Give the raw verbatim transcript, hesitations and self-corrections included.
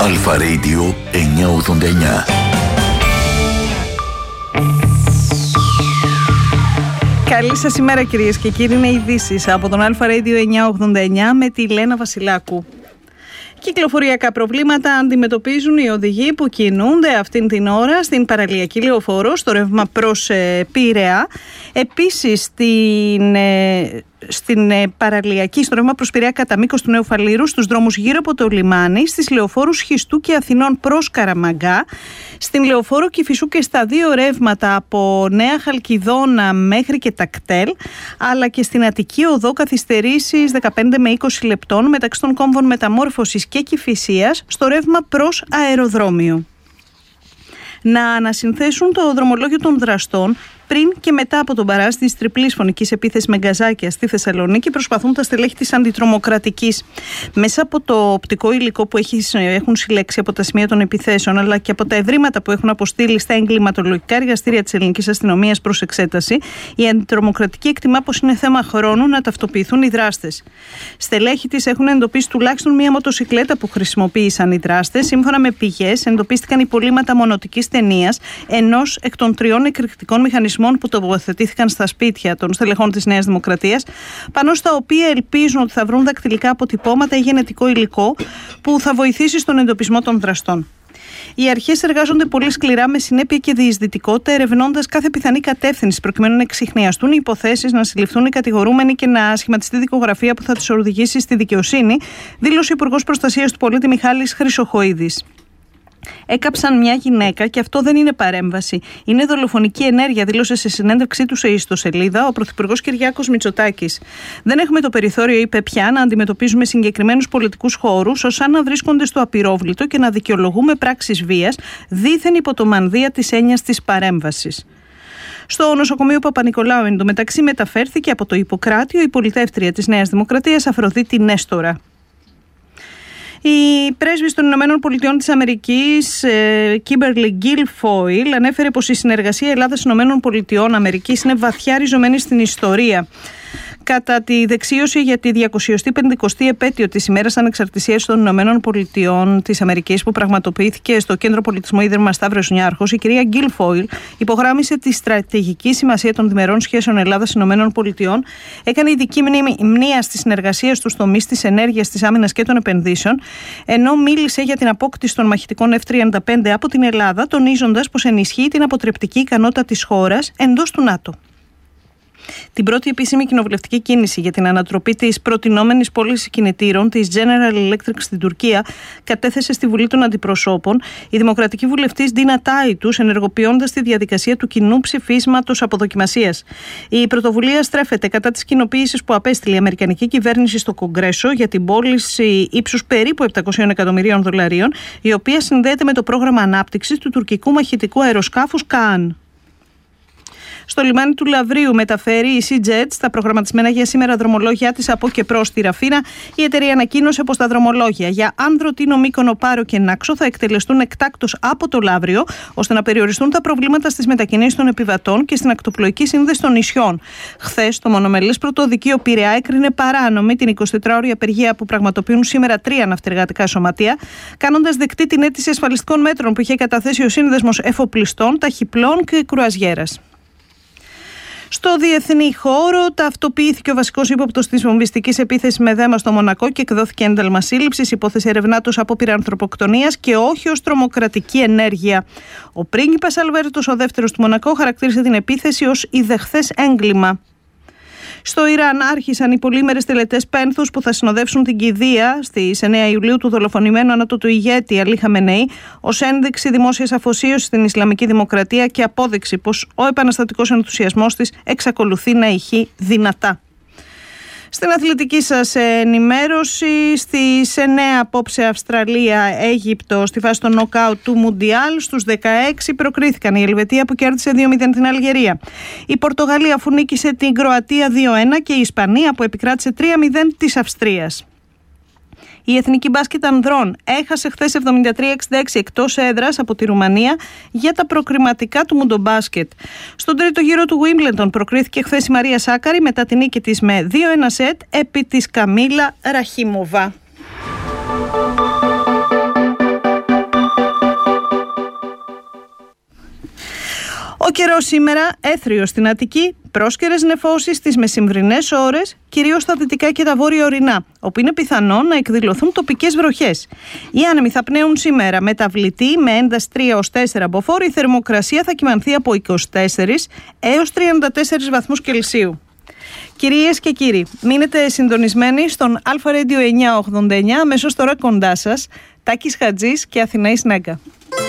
Αλφα Radio εννιακόσια ογδόντα εννιά. Καλή σας ημέρα κυρίες και κύριοι, είναι ειδήσεις από τον Αλφα Radio εννιακόσια ογδόντα εννιά με τη Λένα Βασιλάκου. Κυκλοφοριακά προβλήματα αντιμετωπίζουν οι οδηγοί που κινούνται αυτήν την ώρα στην παραλιακή λεωφόρο, στο ρεύμα προς ε, Πειραιά. Επίσης στην, ε, στην ε, παραλιακή, στο ρεύμα προς Πειραιά κατά μήκος του Νέου Φαλήρου, στους δρόμους γύρω από το λιμάνι, στις λεωφόρους Χιστού και Αθηνών προς Καραμαγκά, στην λεωφόρο Κηφισού και στα δύο ρεύματα από Νέα Χαλκιδόνα μέχρι και Τακτέλ, αλλά και στην Αττική Οδό καθυστερήσεις δεκαπέντε με είκοσι λεπτών μεταξύ των κόμβων Μεταμόρφωσης και Κηφισίας στο ρεύμα προς αεροδρόμιο. Να ανασυνθέσουν το δρομολόγιο των δραστών πριν και μετά από τον παράσταση της τριπλής φωνικής επίθεσης με γκαζάκια στη Θεσσαλονίκη, προσπαθούν τα στελέχη της αντιτρομοκρατικής μέσα από το οπτικό υλικό που έχουν συλλέξει από τα σημεία των επιθέσεων, αλλά και από τα ευρήματα που έχουν αποστείλει στα εγκληματολογικά εργαστήρια της ελληνικής αστυνομίας προς εξέταση. Η αντιτρομοκρατική εκτιμά πως είναι θέμα χρόνου να ταυτοποιηθούν οι δράστες. Στελέχη της έχουν εντοπίσει τουλάχιστον μία μοτοσικλέτα που χρησιμοποίησαν οι δράστες. Σύμφωνα με πηγές, εντοπίστηκαν υπολείμματα μονοτικής ταινίας ενός εκ των τριών εκρηκτικών μηχανισμών που τοποθετήθηκαν στα σπίτια των στελεχών της Νέας Δημοκρατίας, πάνω στα οποία ελπίζουν ότι θα βρουν δακτυλικά αποτυπώματα ή γενετικό υλικό που θα βοηθήσει στον εντοπισμό των δραστών. Οι αρχές εργάζονται πολύ σκληρά, με συνέπεια και διεισδυτικότητα, ερευνώντας κάθε πιθανή κατεύθυνση προκειμένου να εξιχνιαστούν οι υποθέσεις, να συλληφθούν οι κατηγορούμενοι και να σχηματιστεί δικογραφία που θα τους οδηγήσει στη δικαιοσύνη, δήλωσε ο Υπουργός Προστασίας του Πολίτη Μιχάλης Χρυσοχοΐδης. Έκαψαν μια γυναίκα και αυτό δεν είναι παρέμβαση. Είναι δολοφονική ενέργεια, δήλωσε σε συνέντευξή του σε ιστοσελίδα ο Πρωθυπουργός Κυριάκος Μητσοτάκης. Δεν έχουμε το περιθώριο, είπε πια, να αντιμετωπίζουμε συγκεκριμένους πολιτικούς χώρους ως αν να βρίσκονται στο απειρόβλητο και να δικαιολογούμε πράξεις βίας, δήθεν υπό το μανδύα της έννοιας της παρέμβασης. Στο νοσοκομείο Παπα-Νικολάου εντωμεταξύ μεταφέρθηκε από το Ιπποκράτιο η πολιτεύτρια της Νέας Δημοκρατίας Αφροδίτη Νέστορα. Η πρέσβης των Ηνωμένων Πολιτειών της Αμερικής, Κίμπερλι Γκίλφόιλ, ανέφερε πως η συνεργασία Ελλάδας-Ηνωμένων Πολιτειών Αμερικής είναι βαθιά ριζωμένη στην ιστορία. Κατά τη δεξίωση για τη διακοσιοστή πεντηκοστή επέτειο της ημέρας ανεξαρτησίας των Ηνωμένων Πολιτειών της Αμερικής, που πραγματοποιήθηκε στο Κέντρο Πολιτισμού Ίδρυμα Σταύρος Νιάρχος, η κυρία Γκίλφόιλ υπογράμμισε τη στρατηγική σημασία των διμερών σχέσεων Ελλάδας-Ηνωμένων Πολιτειών, έκανε ειδική μνήα στη συνεργασία στους τομείς της ενέργειας, της άμυνας και των επενδύσεων, ενώ μίλησε για την απόκτηση των μαχητικών εφ τριάντα πέντε από την Ελλάδα, τονίζοντας πως ενισχύει την αποτρεπτική ικανότητα της χώρας εντός του ΝΑΤΟ. Την πρώτη επίσημη κοινοβουλευτική κίνηση για την ανατροπή της προτινόμενης πώλησης κινητήρων της General Electric στην Τουρκία κατέθεσε στη Βουλή των Αντιπροσώπων η δημοκρατική βουλευτής Ντίνα Τάιτους, ενεργοποιώντας τη διαδικασία του κοινού ψηφίσματος αποδοκιμασίας. Η πρωτοβουλία στρέφεται κατά της κοινοποίησης που απέστειλε η Αμερικανική κυβέρνηση στο Κογκρέσο για την πώληση ύψους περίπου επτακόσια εκατομμυρίων δολαρίων, η οποία συνδέεται με το πρόγραμμα ανάπτυξης του τουρκικού μαχητικού αεροσκάφους Καάν. Στο λιμάνι του Λαβρίου μεταφέρει η SeaJet στα προγραμματισμένα για σήμερα δρομολόγια της από και προς τη Ραφίνα. Η εταιρεία ανακοίνωσε πως τα δρομολόγια για Άνδρο, Τίνο, Μύκονο, Πάρο και Νάξο θα εκτελεστούν εκτάκτως από το Λαύριο, ώστε να περιοριστούν τα προβλήματα στις μετακινήσεις των επιβατών και στην ακτοπλοϊκή σύνδεση των νησιών. Χθες, το μονομελές πρωτοδικείο Πειραιά έκρινε παράνομη την εικοσιτετράωρη απεργία που πραγματοποιούν σήμερα τρία ναυτεργατικά σωματεία, κάνοντας δεκτή την αίτηση ασφαλιστικών μέτρων που είχε καταθέσει ο Σύνδεσμος Εφοπλιστών, Ταχυπλών και Κρουαζιέρας. Στο διεθνή χώρο, ταυτοποιήθηκε ο βασικός ύποπτος της βομβιστικής επίθεσης με δέμα στο Μονακό και εκδόθηκε ένταλμα σύλληψης. Υπόθεση ερευνάται ως απόπειρα ανθρωποκτονίας και όχι ως τρομοκρατική ενέργεια. Ο πρίγκιπας Αλβέρτος, ο δεύτερος του Μονακό, χαρακτήρισε την επίθεση ως ιδεχθές έγκλημα. Στο Ιράν άρχισαν οι πολύμερες τελετές πένθους που θα συνοδεύσουν την κηδεία στις εννέα Ιουλίου του δολοφονημένου ανώτατου ηγέτη Αλή Χαμενεή, ως ένδειξη δημόσιας αφοσίωσης στην Ισλαμική Δημοκρατία και απόδειξη πως ο επαναστατικός ενθουσιασμός της εξακολουθεί να ηχεί δυνατά. Στην αθλητική σας ενημέρωση, στις εννέα απόψε Αυστραλία-Αίγυπτο στη φάση των νοκάουτ του Μουντιάλ. Στους δεκαέξι προκρίθηκαν η Ελβετία που κέρδισε δύο μηδέν την Αλγερία. Η Πορτογαλία που νίκησε την Κροατία δύο ένα και η Ισπανία που επικράτησε τρία μηδέν της Αυστρίας. Η Εθνική Μπάσκετ Ανδρών έχασε χθες εβδομήντα τρία εξήντα έξι εκτός έδρας από τη Ρουμανία για τα προκριματικά του Μουντομπάσκετ. Στον τρίτο γύρο του Wimbledon προκρίθηκε χθες η Μαρία Σάκαρη μετά την νίκη της με δύο ένα σετ επί της Καμίλα Ραχίμοβα. καιρό σήμερα, έθριο στην Αττική, πρόσκαιρες νεφώσεις στις μεσημβρινές ώρες, κυρίως στα δυτικά και τα βόρεια ορεινά, όπου είναι πιθανό να εκδηλωθούν τοπικές βροχές. Οι άνεμοι θα πνέουν σήμερα μεταβλητή με ένταση τρία έως τέσσερα μποφόρ. Η θερμοκρασία θα κυμανθεί από είκοσι τέσσερα έως τριάντα τέσσερα βαθμούς Κελσίου. Κυρίες και κύριοι, μείνετε συντονισμένοι στον Αλφα Radio εννιακόσια ογδόντα εννιά, αμέσως τώρα κοντά σας, Τάκης Χατζής και Αθηναής Νέγκα.